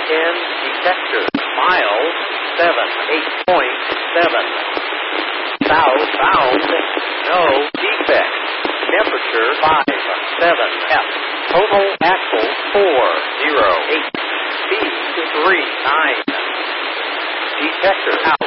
10 detector. Miles 8.7. Southbound, no defect. Temperature 5.7 F. Total axle 4.08. Speed 3.9. Detector out.